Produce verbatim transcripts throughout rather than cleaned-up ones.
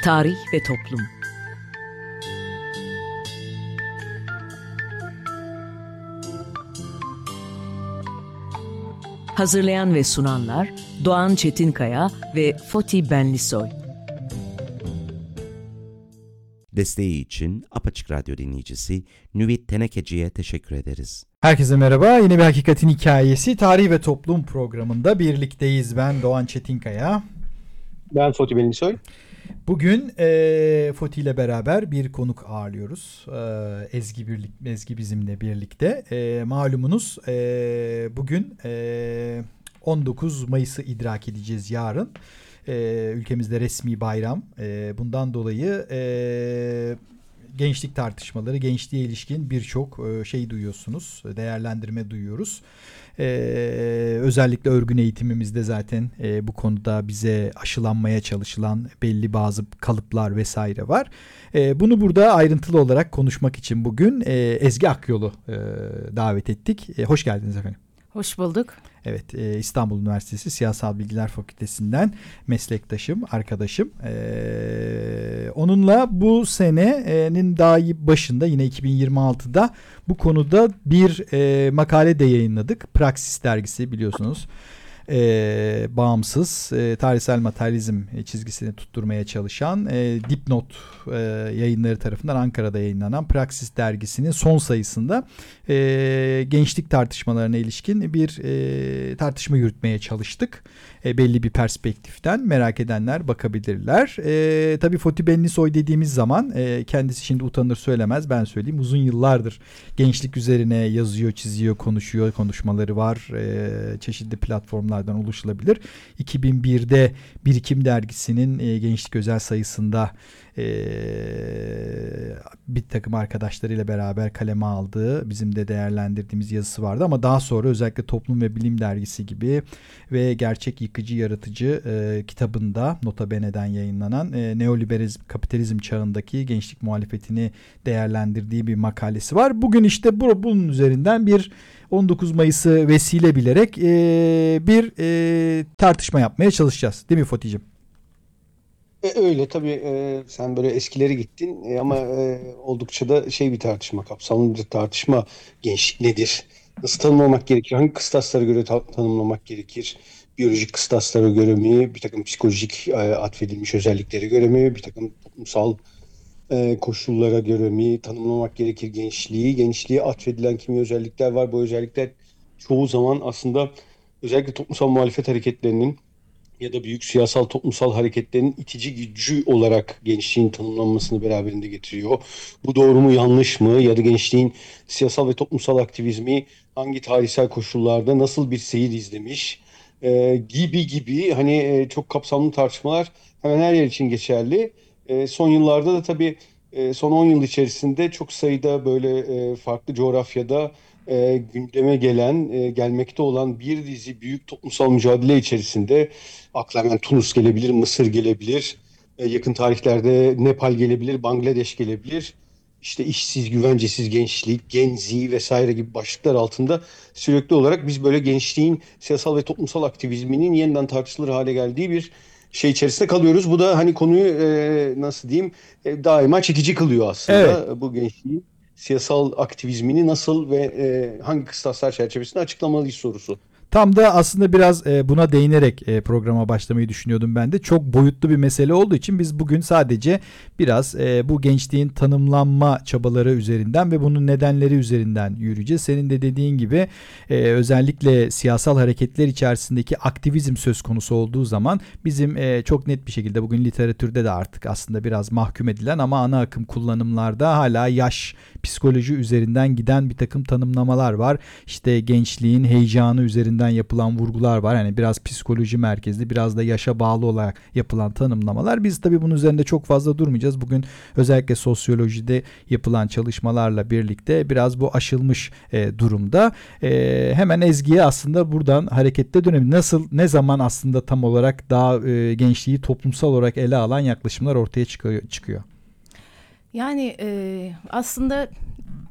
Tarih ve Toplum. Hazırlayan ve sunanlar Doğan Çetinkaya ve Foti Benlisoy. Desteği için Apaçık Radyo dinleyicisi Nüvit Tenekeci'ye teşekkür ederiz. Herkese merhaba. Yeni bir Hakikatin Hikayesi Tarih ve Toplum programında birlikteyiz. Ben Doğan Çetinkaya. Ben Foti Benlisoy. Bugün e, Foti ile beraber bir konuk ağırlıyoruz. E, Ezgi, birlik, Ezgi bizimle birlikte. E, malumunuz e, bugün e, on dokuz Mayıs'ı idrak edeceğiz yarın. E, ülkemizde resmi bayram. E, bundan dolayı e, gençlik tartışmaları, gençliğe ilişkin birçok e, şey duyuyorsunuz, değerlendirme duyuyoruz. E, özellikle örgün eğitimimizde zaten e, bu konuda bize aşılanmaya çalışılan belli bazı kalıplar vesaire var. E, bunu burada ayrıntılı olarak konuşmak için bugün e, Ezgi Akyol'u e, davet ettik. E, hoş geldiniz efendim. Hoş bulduk. Evet, İstanbul Üniversitesi Siyasal Bilgiler Fakültesinden meslektaşım, arkadaşım. Ee, onunla bu senenin daha başında yine iki bin yirmi altıda bu konuda bir e, makale de yayınladık. Praxis dergisi biliyorsunuz. E, bağımsız e, tarihsel materyalizm çizgisini tutturmaya çalışan e, Dipnot e, yayınları tarafından Ankara'da yayınlanan Praxis dergisinin son sayısında e, gençlik tartışmalarına ilişkin bir e, tartışma yürütmeye çalıştık. E, belli bir perspektiften merak edenler bakabilirler. E, tabii Foti Benlisoy dediğimiz zaman e, kendisi şimdi utanır söylemez, ben söyleyeyim. Uzun yıllardır gençlik üzerine yazıyor, çiziyor, konuşuyor, konuşmaları var. E, çeşitli platformlardan ulaşılabilir. iki bin birde Birikim dergisinin e, gençlik özel sayısında e, bir takım arkadaşlarıyla beraber kaleme aldığı, bizim de değerlendirdiğimiz yazısı vardı ama daha sonra özellikle Toplum ve Bilim dergisi gibi ve Gerçek Yıkıcı Yaratıcı e, kitabında Nota Bene'den yayınlanan e, neoliberalizm kapitalizm çağındaki gençlik muhalefetini değerlendirdiği bir makalesi var. Bugün işte bu, bunun üzerinden bir on dokuz Mayıs'ı vesile bilerek e, bir e, tartışma yapmaya çalışacağız. Değil mi Foti'cim? E, öyle tabii, e, sen böyle eskileri gittin e, ama e, oldukça da şey bir tartışma, kapsamlı bir tartışma. Gençlik nedir? Nasıl tanımlamak gerekir? Hangi kıstaslara göre ta- tanımlamak gerekir? Biyolojik kıstaslara göre mi? Bir takım psikolojik e, atfedilmiş özelliklere göre mi? Bir takım toplumsal e, koşullara göre mi tanımlamak gerekir gençliği? Gençliğe atfedilen kimi özellikler var? Bu özellikler çoğu zaman aslında özellikle toplumsal muhalefet hareketlerinin ya da büyük siyasal toplumsal hareketlerin itici gücü olarak gençliğin tanımlanmasını beraberinde getiriyor. Bu doğru mu, yanlış mı? Ya da gençliğin siyasal ve toplumsal aktivizmi hangi tarihsel koşullarda nasıl bir seyir izlemiş? Ee, gibi gibi hani e, çok kapsamlı tartışmalar hemen her yer için geçerli. E, son yıllarda da tabii e, son on yıl içerisinde çok sayıda böyle e, farklı coğrafyada e, gündeme gelen, e, gelmekte olan bir dizi büyük toplumsal mücadele içerisinde akla hemen Tunus gelebilir, Mısır gelebilir, e, yakın tarihlerde Nepal gelebilir, Bangladeş gelebilir. İşte işsiz, güvencesiz gençlik, Gen Z vesaire gibi başlıklar altında sürekli olarak biz böyle gençliğin siyasal ve toplumsal aktivizminin yeniden tartışılır hale geldiği bir şey içerisinde kalıyoruz. Bu da hani konuyu e, nasıl diyeyim e, daima çekici kılıyor aslında. Evet. Bu gençliğin siyasal aktivizmini nasıl ve e, hangi kıstaslar çerçevesinde açıklamalıyız sorusu. Tam da aslında biraz e, buna değinerek e, programa başlamayı düşünüyordum ben de. Çok boyutlu bir mesele olduğu için biz bugün sadece biraz e, bu gençliğin tanımlanma çabaları üzerinden ve bunun nedenleri üzerinden yürüyeceğiz. Senin de dediğin gibi e, özellikle siyasal hareketler içerisindeki aktivizm söz konusu olduğu zaman bizim e, çok net bir şekilde bugün literatürde de artık aslında biraz mahkum edilen ama ana akım kullanımlarda hala yaş, psikoloji üzerinden giden bir takım tanımlamalar var. İşte gençliğin heyecanı üzerinden yapılan vurgular var. Yani biraz psikoloji merkezli, biraz da yaşa bağlı olarak yapılan tanımlamalar. Biz tabii bunun üzerinde çok fazla durmayacağız. Bugün özellikle sosyolojide yapılan çalışmalarla birlikte biraz bu aşılmış e, durumda. E, hemen Ezgi'ye aslında buradan hareketle dönelim. Nasıl, ne zaman aslında tam olarak daha e, gençliği toplumsal olarak ele alan yaklaşımlar ortaya çıkıyor? çıkıyor? Yani e, aslında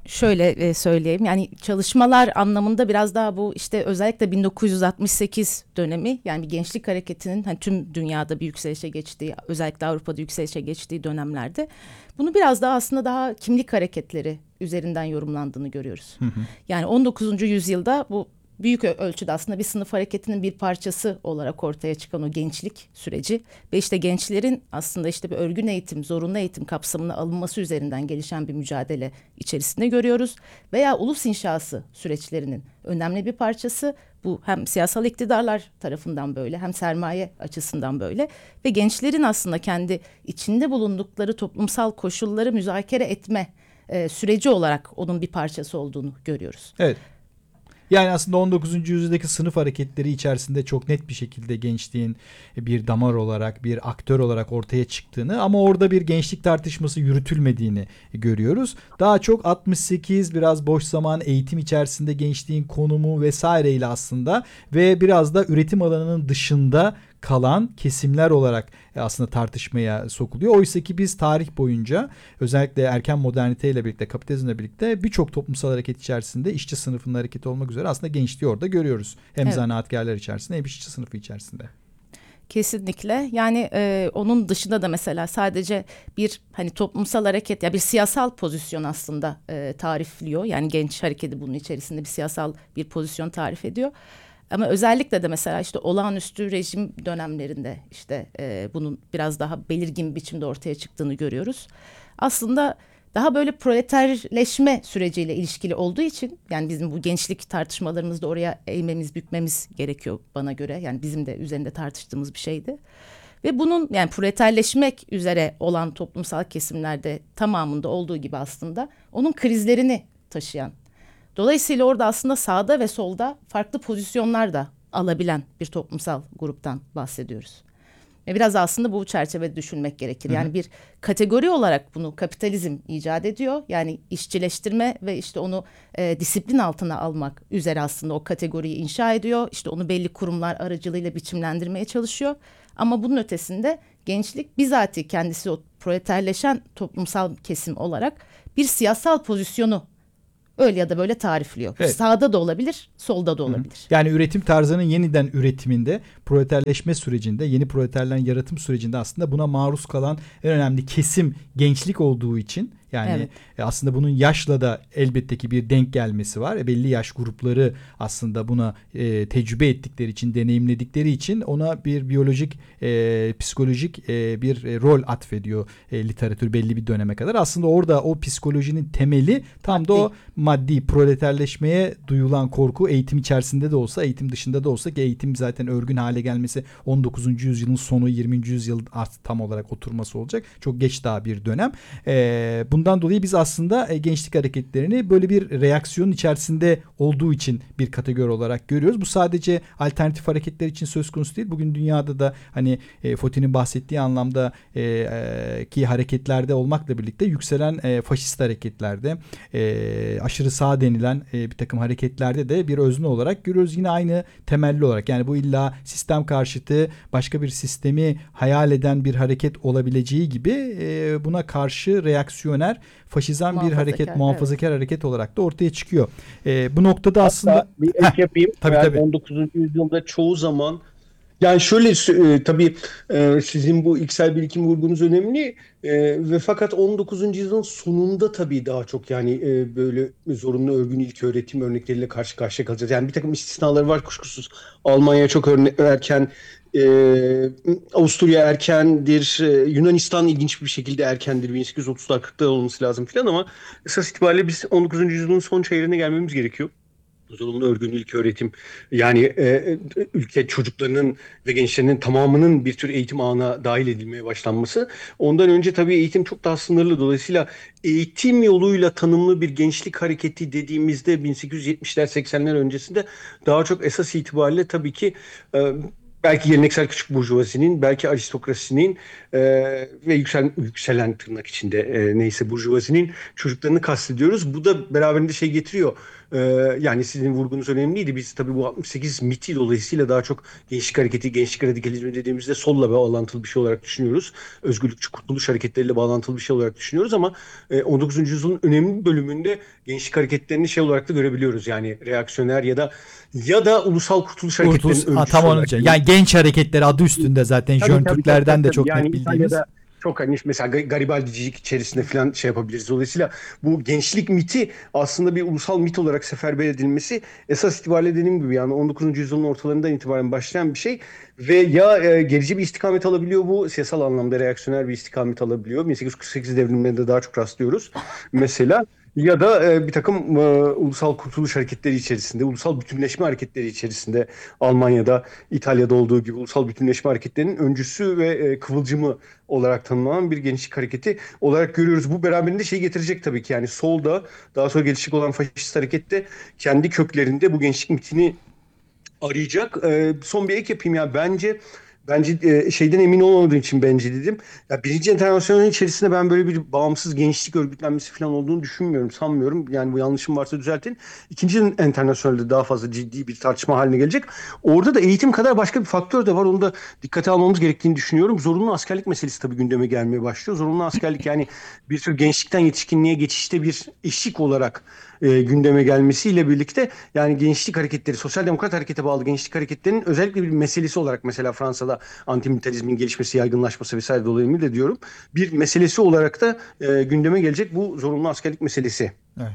şöyle e, söyleyeyim, yani çalışmalar anlamında biraz daha bu işte özellikle bin dokuz yüz altmış sekiz dönemi, yani bir gençlik hareketinin hani tüm dünyada bir yükselişe geçtiği, özellikle Avrupa'da yükselişe geçtiği dönemlerde bunu biraz daha aslında daha kimlik hareketleri üzerinden yorumlandığını görüyoruz. Hı hı. Yani on dokuzuncu yüzyılda bu büyük ölçüde aslında bir sınıf hareketinin bir parçası olarak ortaya çıkan o gençlik süreci ve işte gençlerin aslında işte bir örgün eğitim, zorunlu eğitim kapsamına alınması üzerinden gelişen bir mücadele içerisinde görüyoruz. Veya ulus inşası süreçlerinin önemli bir parçası. Bu hem siyasal iktidarlar tarafından böyle, hem sermaye açısından böyle ve gençlerin aslında kendi içinde bulundukları toplumsal koşulları müzakere etme e, süreci olarak onun bir parçası olduğunu görüyoruz. Evet. Yani aslında on dokuzuncu yüzyıldaki sınıf hareketleri içerisinde çok net bir şekilde gençliğin bir damar olarak, bir aktör olarak ortaya çıktığını ama orada bir gençlik tartışması yürütülmediğini görüyoruz. Daha çok altmış sekiz, biraz boş zaman, eğitim içerisinde gençliğin konumu vesaireyle aslında ve biraz da üretim alanının dışında kalan kesimler olarak aslında tartışmaya sokuluyor. Oysa ki biz tarih boyunca özellikle erken moderniteyle birlikte, kapitalizmle birlikte birçok toplumsal hareket içerisinde işçi sınıfının hareketi olmak üzere aslında gençliği orada görüyoruz. Hem evet. Zanaatkarlar içerisinde hem işçi sınıfı içerisinde. Kesinlikle. Yani e, onun dışında da mesela sadece bir hani toplumsal hareket ya bir siyasal pozisyon aslında e, tarifliyor. Yani genç hareketi bunun içerisinde bir siyasal bir pozisyon tarif ediyor. Ama özellikle de mesela işte olağanüstü rejim dönemlerinde işte e, bunun biraz daha belirgin biçimde ortaya çıktığını görüyoruz. Aslında daha böyle proleterleşme süreciyle ilişkili olduğu için yani bizim bu gençlik tartışmalarımızda oraya eğmemiz, bükmemiz gerekiyor bana göre. Yani bizim de üzerinde tartıştığımız bir şeydi. Ve bunun yani proleterleşmek üzere olan toplumsal kesimlerde tamamında olduğu gibi aslında onun krizlerini taşıyan. Dolayısıyla orada aslında sağda ve solda farklı pozisyonlar da alabilen bir toplumsal gruptan bahsediyoruz. Ve biraz aslında bu çerçevede düşünmek gerekir. Yani hı hı. bir kategori olarak bunu kapitalizm icat ediyor. Yani işçileştirme ve işte onu e, disiplin altına almak üzere aslında o kategoriyi inşa ediyor. İşte onu belli kurumlar aracılığıyla biçimlendirmeye çalışıyor. Ama bunun ötesinde gençlik bizatihi kendisi o proleterleşen toplumsal kesim olarak bir siyasal pozisyonu öyle ya da böyle tarifliyor. Evet. Sağda da olabilir, solda da olabilir. Hı. Yani üretim tarzının yeniden üretiminde, proleterleşme sürecinde, yeni proleterlerin yaratım sürecinde aslında buna maruz kalan en önemli kesim gençlik olduğu için yani evet. aslında bunun yaşla da elbette ki bir denk gelmesi var. E belli yaş grupları aslında buna e, tecrübe ettikleri için, deneyimledikleri için ona bir biyolojik, e, psikolojik e, bir e, rol atfediyor e, literatür belli bir döneme kadar. Aslında orada o psikolojinin temeli tam maddi. Da o maddi proleterleşmeye duyulan korku eğitim içerisinde de olsa, eğitim dışında da olsa ki eğitim zaten örgün hale gelmesi on dokuzuncu yüzyılın sonu, yirminci yüzyıl tam olarak oturması olacak. Çok geç daha bir dönem. E, bundan Bundan dolayı biz aslında gençlik hareketlerini böyle bir reaksiyonun içerisinde olduğu için bir kategori olarak görüyoruz. Bu sadece alternatif hareketler için söz konusu değil. Bugün dünyada da hani e, Foti'nin bahsettiği anlamda e, e, ki hareketlerde olmakla birlikte yükselen e, faşist hareketlerde, e, aşırı sağ denilen e, bir takım hareketlerde de bir özne olarak görüyoruz. Yine aynı temelli olarak yani bu illa sistem karşıtı başka bir sistemi hayal eden bir hareket olabileceği gibi e, buna karşı reaksiyoner faşizan bir hareket, muhafazakar evet. hareket olarak da ortaya çıkıyor. Ee, bu noktada hatta aslında bir ek yapayım. tabii, yani tabii. on dokuzuncu yüzyılda çoğu zaman yani şöyle e, tabii e, sizin bu ilksel birikim vurgunuz önemli e, ve fakat on dokuzuncu yüzyılın sonunda tabii daha çok yani e, böyle zorunlu örgün ilköğretim örnekleriyle karşı karşıya kalacağız. Yani bir takım istisnaları var kuşkusuz. Almanya çok örne- erken Ee, Avusturya erkendir, ee, Yunanistan ilginç bir şekilde erkendir, bin sekiz yüz otuzlar kırklar olması lazım filan ama esas itibariyle biz on dokuzuncu yüzyılın son çeyreğine gelmemiz gerekiyor. Zorunlu örgün ilköğretim yani e, ülke çocuklarının ve gençlerinin tamamının bir tür eğitim ağına dahil edilmeye başlanması. Ondan önce tabii eğitim çok daha sınırlı. Dolayısıyla eğitim yoluyla tanımlı bir gençlik hareketi dediğimizde bin sekiz yüz yetmişler seksenler öncesinde daha çok esas itibariyle tabii ki e, belki geleneksel küçük burjuvazinin, belki aristokrasinin e, ve yükselen, yükselen tırnak içinde e, neyse burjuvazinin çocuklarını kastediyoruz. Bu da beraberinde şey getiriyor. Ee, yani sizin vurgunuz önemliydi. Biz tabii bu altmış sekiz miti dolayısıyla daha çok gençlik hareketi, gençlik radikalizmi dediğimizde solla bağlantılı bir şey olarak düşünüyoruz. Özgürlükçü kurtuluş hareketleriyle bağlantılı bir şey olarak düşünüyoruz ama e, on dokuzuncu yüzyılın önemli bir bölümünde gençlik hareketlerini şey olarak da görebiliyoruz. Yani reaksiyoner ya da ya da ulusal kurtuluş hareketlerinin Kurtuluş, öncüsü tam onun olarak. için. Yani genç hareketleri adı üstünde zaten. Tabii, Jön tabii, Türklerden tabii, de tabii. çok Yani net bildiğimiz. İtalya'da çok hani mesela Garibaldicilik içerisinde falan şey yapabiliriz. Dolayısıyla bu gençlik miti aslında bir ulusal mit olarak seferber edilmesi esas itibariyle dediğim gibi yani on dokuzuncu yüzyılın ortalarından itibaren başlayan bir şey ve ya e, gerici bir istikamet alabiliyor, bu siyasal anlamda reaksiyoner bir istikamet alabiliyor. bin sekiz yüz kırk sekiz devrimlerinde daha çok rastlıyoruz mesela. Ya da e, bir takım e, ulusal kurtuluş hareketleri içerisinde, ulusal bütünleşme hareketleri içerisinde Almanya'da, İtalya'da olduğu gibi ulusal bütünleşme hareketlerinin öncüsü ve e, kıvılcımı olarak tanımlanan bir gençlik hareketi olarak görüyoruz. Bu beraberinde şey getirecek tabii ki, yani solda daha sonra gelişecek olan faşist harekette kendi köklerinde bu gençlik mitini arayacak. E, son bir ek yapayım ya, bence Bence e, şeyden emin olmadığım için bence dedim. Ya birinci internasyonelin içerisinde ben böyle bir bağımsız gençlik örgütlenmesi falan olduğunu düşünmüyorum, sanmıyorum. Yani bu yanlışım varsa düzeltin. İkinci internasyonelde daha fazla ciddi bir tartışma haline gelecek. Orada da eğitim kadar başka bir faktör de var. Onu da dikkate almamız gerektiğini düşünüyorum. Zorunlu askerlik meselesi tabii gündeme gelmeye başlıyor. Zorunlu askerlik yani bir tür gençlikten yetişkinliğe geçişte bir eşik olarak e, gündeme gelmesiyle birlikte yani gençlik hareketleri, sosyal demokrat harekete bağlı gençlik hareketlerinin özellikle bir meselesi olarak mesela Fransa'da antimilitarizmin gelişmesi, yaygınlaşması vesaire dolayısıyla diyorum. Bir meselesi olarak da e, gündeme gelecek bu zorunlu askerlik meselesi. Evet.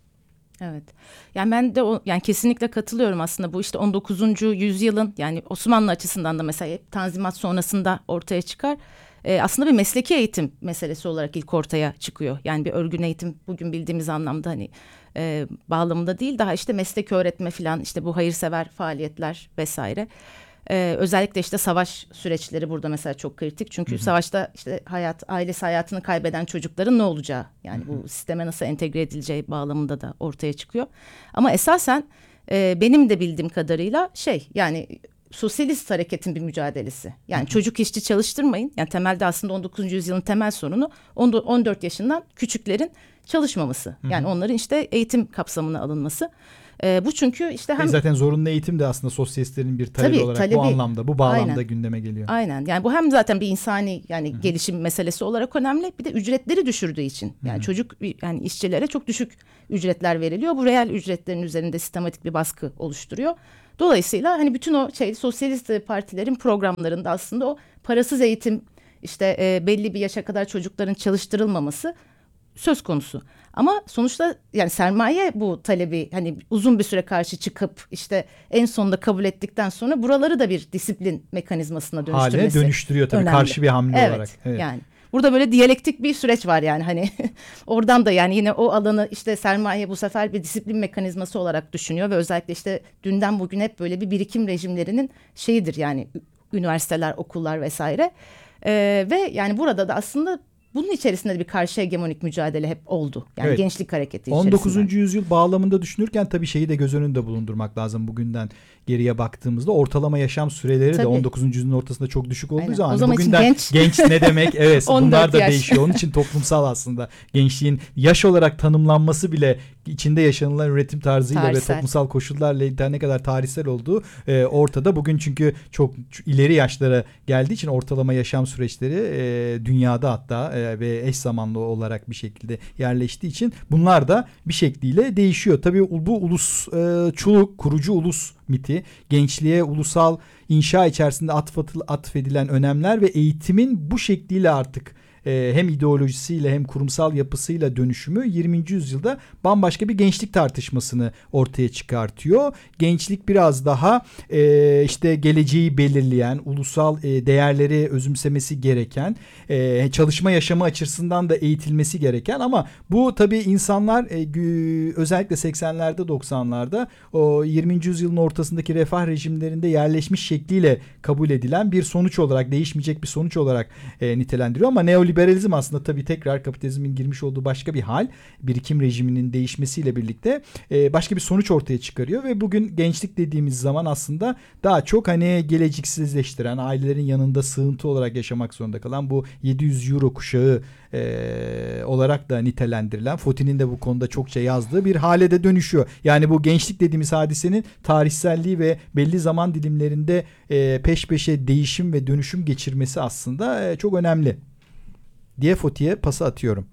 Evet. Yani ben de o, yani kesinlikle katılıyorum aslında. Bu işte on dokuzuncu yüzyılın yani Osmanlı açısından da mesela Tanzimat sonrasında ortaya çıkar. Ee, aslında bir mesleki eğitim meselesi olarak ilk ortaya çıkıyor. Yani bir örgün eğitim bugün bildiğimiz anlamda hani e, bağlamında değil, daha işte meslek öğretme falan, işte bu hayırsever faaliyetler vesaire. Ee, özellikle işte savaş süreçleri burada mesela çok kritik. Çünkü hı hı. savaşta işte hayat, ailesi hayatını kaybeden çocukların ne olacağı, yani hı hı. bu sisteme nasıl entegre edileceği bağlamında da ortaya çıkıyor. Ama esasen e, benim de bildiğim kadarıyla şey, yani sosyalist hareketin bir mücadelesi. Yani hı hı. çocuk işçi çalıştırmayın. Yani temelde aslında on dokuzuncu yüzyılın temel sorunu on dört yaşından küçüklerin çalışmaması. Hı hı. Yani onların işte eğitim kapsamına alınması. E, bu çünkü işte hem... E zaten zorunlu eğitim de aslında sosyalistlerin bir talebi Tabii, olarak talebi, bu anlamda, bu bağlamda aynen. gündeme geliyor. Aynen. Yani bu hem zaten bir insani yani Hı-hı. gelişim meselesi olarak önemli. Bir de ücretleri düşürdüğü için. Yani Hı-hı. çocuk yani işçilere çok düşük ücretler veriliyor. Bu reel ücretlerin üzerinde sistematik bir baskı oluşturuyor. Dolayısıyla hani bütün o şey sosyalist partilerin programlarında aslında o parasız eğitim, işte e, belli bir yaşa kadar çocukların çalıştırılmaması söz konusu. Ama sonuçta yani sermaye bu talebi hani uzun bir süre karşı çıkıp işte en sonunda kabul ettikten sonra buraları da bir disiplin mekanizmasına dönüştürmesi Haline dönüştürüyor tabii, önemli. Karşı bir hamle evet, olarak. Evet. Yani burada böyle diyalektik bir süreç var yani hani oradan da yani yine o alanı işte sermaye bu sefer bir disiplin mekanizması olarak düşünüyor ve özellikle işte dünden bugün hep böyle bir birikim rejimlerinin şeyidir yani üniversiteler, okullar vesaire. Ee, ve yani burada da aslında bunun içerisinde bir karşı hegemonik mücadele hep oldu. Yani evet. Gençlik hareketi içerisinde. on dokuzuncu yüzyıl bağlamında düşünürken tabii şeyi de göz önünde bulundurmak lazım. Bugünden geriye baktığımızda ortalama yaşam süreleri tabii. de on dokuzuncu yüzyılın ortasında çok düşük olduğu Aynen. zaman. O zaman bugünden genç. genç ne demek? Evet, bunlar da yaş. değişiyor. Onun için toplumsal aslında gençliğin yaş olarak tanımlanması bile içinde yaşanılan üretim tarzıyla tarihsel. ve toplumsal koşullarla ne kadar tarihsel olduğu e, ortada. Bugün çünkü çok ileri yaşlara geldiği için ortalama yaşam süreçleri e, dünyada hatta e, ve eş zamanlı olarak bir şekilde yerleştiği için bunlar da bir şekliyle değişiyor. Tabii bu ulusçuluk, kurucu ulus miti, gençliğe ulusal inşa içerisinde atfedilen önemler ve eğitimin bu şekliyle artık hem ideolojisiyle hem kurumsal yapısıyla dönüşümü yirminci yüzyılda bambaşka bir gençlik tartışmasını ortaya çıkartıyor. Gençlik biraz daha e, işte geleceği belirleyen, ulusal e, değerleri özümsemesi gereken, e, çalışma yaşamı açısından da eğitilmesi gereken, ama bu tabii insanlar e, özellikle seksenlerde doksanlarda o yirminci yüzyılın ortasındaki refah rejimlerinde yerleşmiş şekliyle kabul edilen bir sonuç olarak, değişmeyecek bir sonuç olarak e, nitelendiriyor, ama neoliberal neoliberalizm aslında tabii tekrar kapitalizmin girmiş olduğu başka bir hal. Birikim rejiminin değişmesiyle birlikte e, başka bir sonuç ortaya çıkarıyor ve bugün gençlik dediğimiz zaman aslında daha çok hani geleceksizleştiren, ailelerin yanında sığıntı olarak yaşamak zorunda kalan bu yedi yüz euro kuşağı e, olarak da nitelendirilen, Fothi'nin de bu konuda çokça yazdığı bir hale de dönüşüyor. Yani bu gençlik dediğimiz hadisenin tarihselliği ve belli zaman dilimlerinde e, peş peşe değişim ve dönüşüm geçirmesi aslında e, çok önemli diye Fothi'ye pası atıyorum.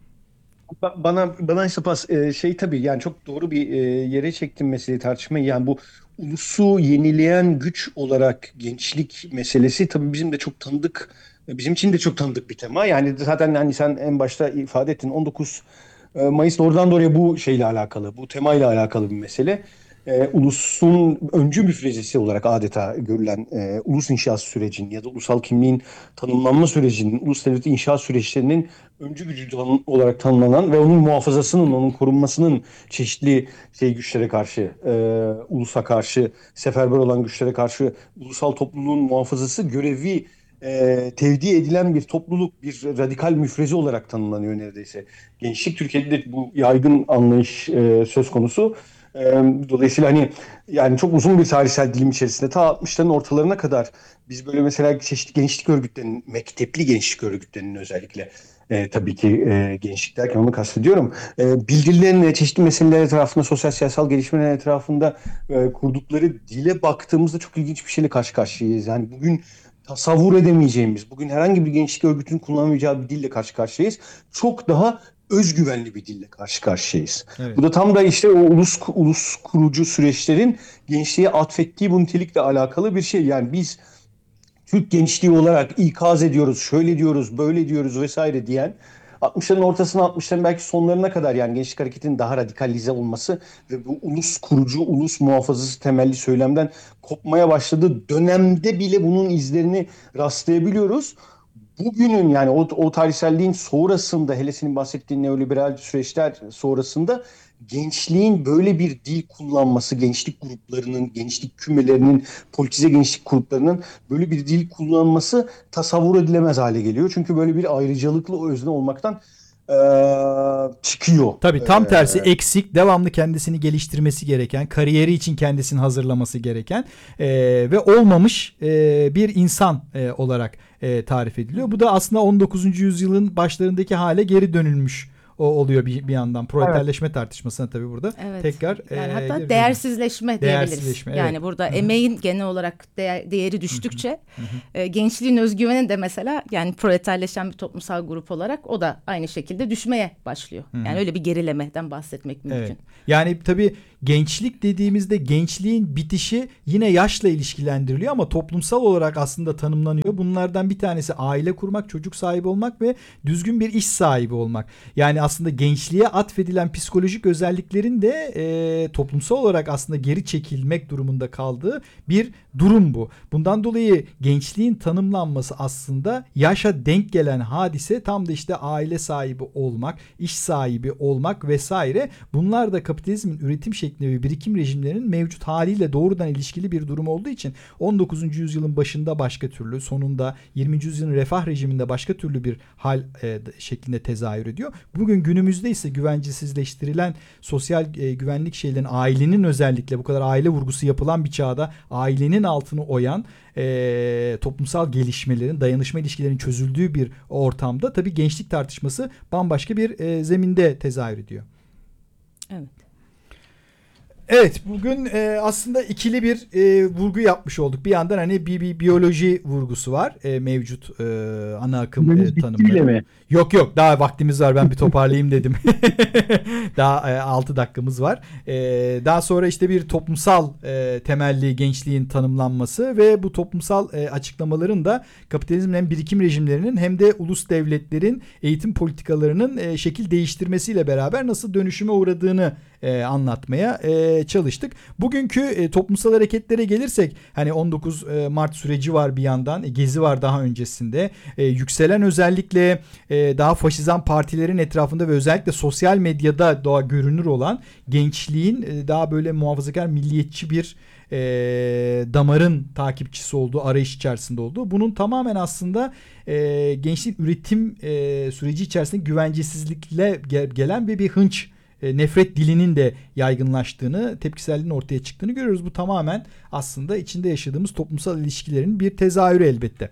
Ba- Bana bana işte pas e, şey tabii yani çok doğru bir e, yere çektim meseleyi tartışmayı. Yani bu ulusu yenileyen güç olarak gençlik meselesi tabii bizim de çok tanıdık, bizim için de çok tanıdık bir tema. Yani zaten hani sen en başta ifade ettin, on dokuz Mayıs doğrudan doğruya bu şeyle alakalı, bu temayla alakalı bir mesele. E, ulusun öncü müfrezesi olarak adeta görülen e, ulus inşaat sürecinin ya da ulusal kimliğin tanımlanma sürecinin, ulus devleti inşaat süreçlerinin öncü gücü tan- olarak tanımlanan ve onun muhafazasının, onun korunmasının çeşitli şey güçlere karşı, e, ulusa karşı, seferber olan güçlere karşı ulusal topluluğun muhafazası görevi e, tevdi edilen bir topluluk, bir radikal müfreze olarak tanımlanıyor neredeyse. Gençlik Türkiye'de de bu yaygın anlayış e, söz konusu. E, Dolayısıyla hani yani çok uzun bir tarihsel dilim içerisinde ta altmışların ortalarına kadar biz böyle mesela çeşitli gençlik örgütlerinin, mektepli gençlik örgütlerinin özellikle e, tabii ki e, gençlik derken onu kastediyorum. E, bildirilen çeşitli meseleler etrafında, sosyal siyasal gelişmeler etrafında e, kurdukları dile baktığımızda çok ilginç bir şeyle karşı karşıyayız. Yani bugün tasavvur edemeyeceğimiz, bugün herhangi bir gençlik örgütünün kullanamayacağı bir dille karşı karşıyayız. Çok daha özgüvenli bir dille karşı karşıyayız. Evet. Bu da tam da işte o ulus ulus kurucu süreçlerin gençliğe atfettiği bu nitelikle alakalı bir şey. Yani biz Türk gençliği olarak ikaz ediyoruz, şöyle diyoruz, böyle diyoruz vesaire diyen altmışların ortasına, altmışların belki sonlarına kadar yani gençlik hareketinin daha radikalize olması ve bu ulus kurucu, ulus muhafazası temelli söylemden kopmaya başladığı dönemde bile bunun izlerini rastlayabiliyoruz. Bugünün yani o, o tarihselliğin sonrasında, hele senin bahsettiğin neoliberal süreçler sonrasında gençliğin böyle bir dil kullanması, gençlik gruplarının, gençlik kümelerinin, politize gençlik gruplarının böyle bir dil kullanması tasavvur edilemez hale geliyor. Çünkü böyle bir ayrıcalıklı özne olmaktan eee, çıkıyor. Tabii tam tersi Eee, eksik, devamlı kendisini geliştirmesi gereken, kariyeri için kendisini hazırlaması gereken e, ve olmamış e, bir insan e, olarak e, tarif ediliyor. Bu da aslında on dokuzuncu yüzyılın başlarındaki hale geri dönülmüş o oluyor bir, bir yandan. Proleterleşme tartışmasına tabii burada Evet. tekrar Yani e, hatta geri değersizleşme diyebiliriz. Değersizleşme, Yani evet. burada Hı hı. emeğin genel olarak değer, değeri düştükçe e, gençliğin özgüveni de mesela yani proleterleşen bir toplumsal grup olarak o da aynı şekilde düşmeye başlıyor. Hı hı. Yani öyle bir gerilemeden bahsetmek mümkün. Evet. Yani tabii gençlik dediğimizde gençliğin bitişi yine yaşla ilişkilendiriliyor ama toplumsal olarak aslında tanımlanıyor. Bunlardan bir tanesi aile kurmak, çocuk sahibi olmak ve düzgün bir iş sahibi olmak. Yani aslında gençliğe atfedilen psikolojik özelliklerin de e, toplumsal olarak aslında geri çekilmek durumunda kaldığı bir durum bu. Bundan dolayı gençliğin tanımlanması aslında yaşa denk gelen hadise tam da işte aile sahibi olmak, iş sahibi olmak vesaire. Bunlar da kapitalizmin üretim şekli ve birikim rejimlerinin mevcut haliyle doğrudan ilişkili bir durum olduğu için on dokuzuncu yüzyılın başında başka türlü, sonunda yirminci yüzyılın refah rejiminde başka türlü bir hal e, şeklinde tezahür ediyor. Bugün günümüzde ise güvencesizleştirilen sosyal e, güvenlik şeylerin, ailenin özellikle bu kadar aile vurgusu yapılan bir çağda ailenin altını oyan e, toplumsal gelişmelerin, dayanışma ilişkilerinin çözüldüğü bir ortamda tabii gençlik tartışması bambaşka bir e, zeminde tezahür ediyor. Evet. Evet, bugün e, aslında ikili bir e, vurgu yapmış olduk. Bir yandan hani bir, bir biyoloji vurgusu var e, mevcut e, ana akım e, Bitti bile tanımları. mi? Yok yok, daha vaktimiz var, ben bir toparlayayım dedim. Daha e, altı dakikamız var. E, daha sonra işte bir toplumsal e, temelli gençliğin tanımlanması ve bu toplumsal e, açıklamaların da kapitalizmin hem birikim rejimlerinin hem de ulus devletlerin eğitim politikalarının e, şekil değiştirmesiyle beraber nasıl dönüşüme uğradığını e, anlatmaya e, çalıştık. Bugünkü e, toplumsal hareketlere gelirsek hani on dokuz Mart süreci var bir yandan, e, Gezi var daha öncesinde. E, yükselen özellikle e, daha faşizan partilerin etrafında ve özellikle sosyal medyada daha görünür olan gençliğin e, daha böyle muhafazakar, milliyetçi bir e, damarın takipçisi olduğu, arayış içerisinde olduğu. Bunun tamamen aslında e, gençlik üretim e, süreci içerisinde güvencesizlikle gel- gelen bir bir hınç, e, nefret dilinin de yaygınlaştığını, tepkiselliğin ortaya çıktığını görüyoruz. Bu tamamen aslında içinde yaşadığımız toplumsal ilişkilerin bir tezahürü elbette.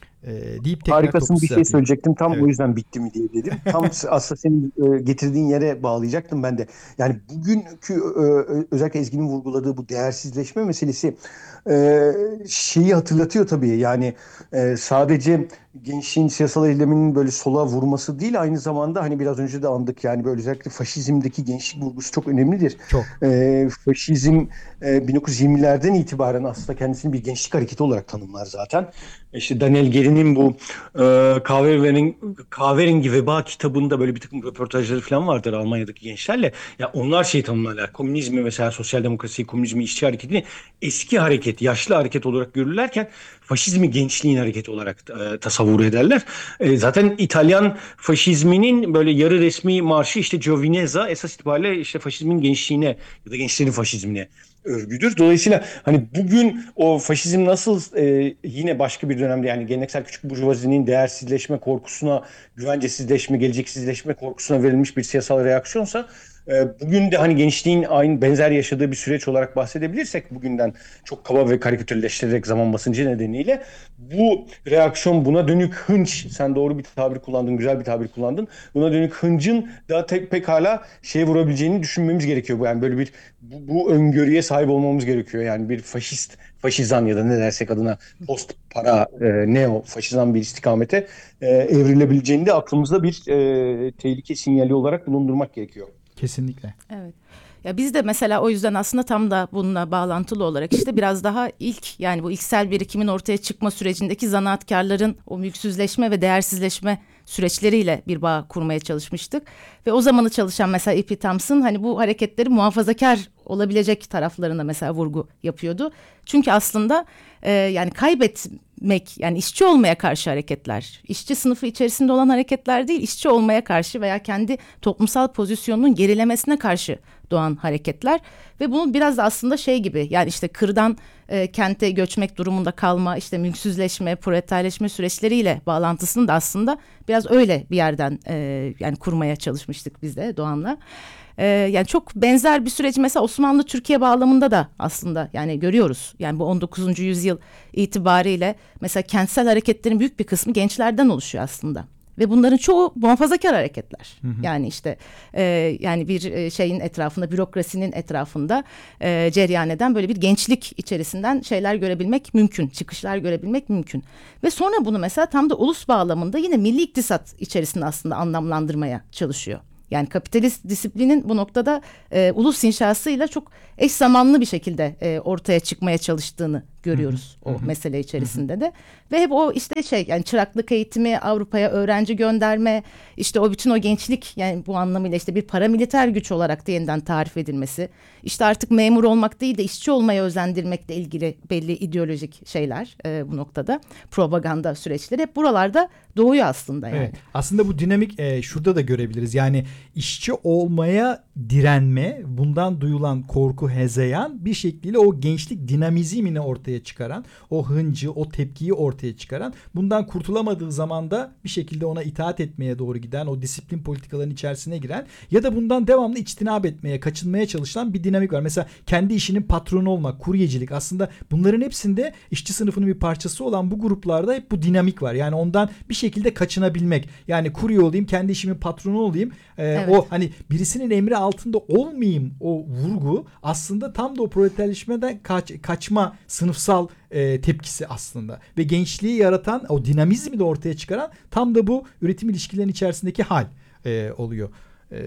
E, deyip tekrar Harikasın, bir şey topu söyleyecektim. Tam Evet. o yüzden bitti mi diye dedim. Tam aslında senin e, getirdiğin yere bağlayacaktım ben de. Yani bugünkü e, özellikle Ezgi'nin vurguladığı bu değersizleşme meselesi e, şeyi hatırlatıyor tabii. Yani e, sadece gençliğin siyasal eyleminin böyle sola vurması değil, aynı zamanda hani biraz önce de andık, yani böyle özellikle faşizmdeki gençlik vurgusu çok önemlidir. Çok. E, faşizm e, bin dokuz yüz yirmilerden itibaren aslında kendisini bir gençlik hareketi olarak tanımlar zaten. İşte Daniel Gerin'in bu e, kahverengi, kahverengi Veba kitabında böyle bir takım röportajları falan vardır Almanya'daki gençlerle. Ya onlar şey tanımlarlar. Komünizmi, mesela sosyal demokrasiyi, komünizmi, işçi hareketini eski hareket, yaşlı hareket olarak görürlerken faşizmi gençliğin hareketi olarak e, tasavvur ederler. E, zaten İtalyan faşizminin böyle yarı resmi marşı işte Giovinezza esas itibariyle işte faşizmin gençliğine ya da gençlerin faşizmine örgüdür. Dolayısıyla hani bugün o faşizm nasıl e, yine başka bir dönemde, yani geleneksel küçük burjuvazinin değersizleşme korkusuna, güvencesizleşme, geleceksizleşme korkusuna verilmiş bir siyasal reaksiyonsa, e, bugün de hani gençliğin aynı benzer yaşadığı bir süreç olarak bahsedebilirsek, bugünden çok kaba ve karikatürleştirerek zaman basıncı nedeniyle, bu reaksiyon, buna dönük hınç, sen doğru bir tabir kullandın, güzel bir tabir kullandın. Buna dönük hıncın daha tek pekala şeye vurabileceğini düşünmemiz gerekiyor. Yani böyle bir bu, bu öngörüye sahip olmamız gerekiyor. Yani bir faşist, faşizan ya da ne dersek adına post para, e, neo faşizan bir istikamete e, evrilebileceğini de aklımızda bir e, tehlike sinyali olarak bulundurmak gerekiyor. Kesinlikle. Evet. Ya biz de mesela o yüzden aslında tam da bununla bağlantılı olarak işte biraz daha ilk, yani bu ilksel birikimin ortaya çıkma sürecindeki zanaatkarların o mülksüzleşme ve değersizleşme süreçleriyle bir bağ kurmaya çalışmıştık. Ve o zamanı çalışan mesela E P Thompson hani bu hareketleri muhafazakar olabilecek taraflarına mesela vurgu yapıyordu. Çünkü aslında e, yani kaybetmek, yani işçi olmaya karşı hareketler, işçi sınıfı içerisinde olan hareketler değil, işçi olmaya karşı veya kendi toplumsal pozisyonunun gerilemesine karşı doğan hareketler. Ve bunun biraz da aslında şey gibi, yani işte kırdan e, kente göçmek durumunda kalma, işte mülksüzleşme, proleterleşme süreçleriyle bağlantısını da aslında biraz öyle bir yerden e, yani kurmaya çalışmıştık biz de Doğan'la. Ee, yani çok benzer bir süreci mesela Osmanlı Türkiye bağlamında da aslında yani görüyoruz. Yani bu on dokuzuncu yüzyıl itibariyle mesela kentsel hareketlerin büyük bir kısmı gençlerden oluşuyor aslında. Ve bunların çoğu muhafazakar hareketler. Hı hı. Yani işte e, yani bir şeyin etrafında, bürokrasinin etrafında e, cereyan eden böyle bir gençlik içerisinden şeyler görebilmek mümkün. Çıkışlar görebilmek mümkün. Ve sonra bunu mesela tam da ulus bağlamında yine milli iktisat içerisinde aslında anlamlandırmaya çalışıyor. Yani kapitalist disiplinin bu noktada e, ulus inşasıyla çok eş zamanlı bir şekilde e, ortaya çıkmaya çalıştığını görüyoruz hı hı. o hı hı. mesele içerisinde hı hı. de. Ve hep o işte şey, yani çıraklık eğitimi, Avrupa'ya öğrenci gönderme, işte o bütün o gençlik, yani bu anlamıyla işte bir paramiliter güç olarak da yeniden tarif edilmesi. İşte artık memur olmak değil de işçi olmaya özendirmekle ilgili belli ideolojik şeyler e, bu noktada. Propaganda süreçleri hep buralarda doğuyor aslında yani. Evet. Aslında bu dinamik e, şurada da görebiliriz. Yani işçi olmaya direnme, bundan duyulan korku, hezeyan bir şekliyle o gençlik dinamizmini ortaya çıkaran, o hıncı, o tepkiyi ortaya çıkaran, bundan kurtulamadığı zaman da bir şekilde ona itaat etmeye doğru giden, o disiplin politikalarının içerisine giren ya da bundan devamlı içtinab etmeye, kaçınmaya çalışılan bir dinamik var. Mesela kendi işinin patronu olmak, kuryecilik, aslında bunların hepsinde işçi sınıfının bir parçası olan bu gruplarda hep bu dinamik var. Yani ondan bir şekilde kaçınabilmek. Yani kurye olayım, kendi işimin patronu olayım. Ee, evet. O hani birisinin emri altında olmayayım, o vurgu aslında tam da o proleterleşmeden kaç, kaçma sınıfsal e, tepkisi aslında. Ve gençliği yaratan, o dinamizmi de ortaya çıkaran tam da bu üretim ilişkilerinin içerisindeki hal e, oluyor. Eee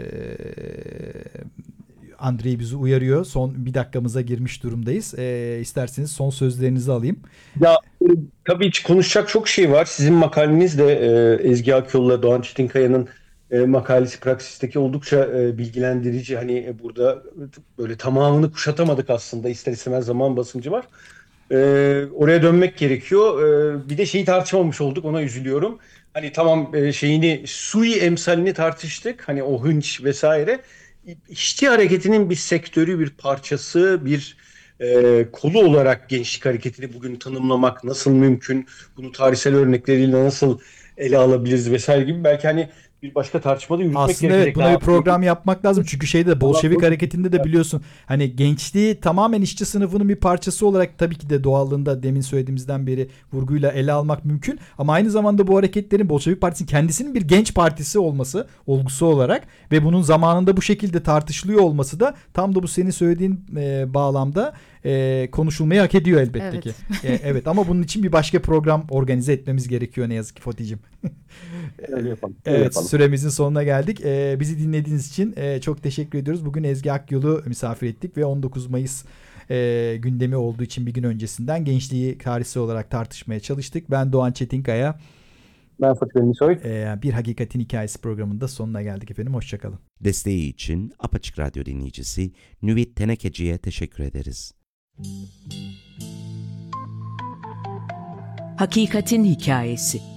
Andrei bizi uyarıyor. Son bir dakikamıza girmiş durumdayız. Ee, isterseniz son sözlerinizi alayım. Ya tabii hiç konuşacak çok şey var. Sizin makaleniz de e, Ezgi Akyol'la Doğan Çetinkaya'nın e, makalesi Praksis'teki oldukça e, bilgilendirici. Hani e, burada böyle tamamını kuşatamadık aslında. İster istemez zaman basıncı var. E, oraya dönmek gerekiyor. E, bir de şeyi tartışmamış olduk. Ona üzülüyorum. Hani tamam e, şeyini, sui emsalini tartıştık. Hani o hınç vesaire. İşçi hareketinin bir sektörü, bir parçası, bir e, kolu olarak Gençlik Hareketi'ni bugün tanımlamak nasıl mümkün? Bunu tarihsel örnekleriyle nasıl ele alabiliriz vesaire gibi belki hani bir başka tartışmada yürütmek Aslında gerekecek. evet, buna Daha bir program yapmak lazım. Çünkü şeyde Bolşevik hareketinde de biliyorsun hani gençliği tamamen işçi sınıfının bir parçası olarak tabii ki de doğallığında demin söylediğimizden beri vurguyla ele almak mümkün. Ama aynı zamanda bu hareketlerin Bolşevik Partisi'nin kendisinin bir genç partisi olması olgusu olarak ve bunun zamanında bu şekilde tartışılıyor olması da tam da bu senin söylediğin e, bağlamda e, konuşulmayı hak ediyor elbette Evet. ki. E, evet ama bunun için bir başka program organize etmemiz gerekiyor ne yazık ki Foti'cim. Öyle yapalım. Öyle Evet, yapalım. süremizin sonuna geldik. Ee, bizi dinlediğiniz için e, çok teşekkür ediyoruz. Bugün Ezgi Akyol'u misafir ettik ve on dokuz Mayıs e, gündemi olduğu için bir gün öncesinden gençliği tarihsel olarak tartışmaya çalıştık. Ben Doğan Çetinkaya. Ben Fatih Benisoy. E, Bir Hakikatin Hikayesi programında sonuna geldik efendim. Hoşçakalın. Desteği için Apaçık Radyo dinleyicisi Nüvit Tenekeci'ye teşekkür ederiz. Hakikatin Hikayesi.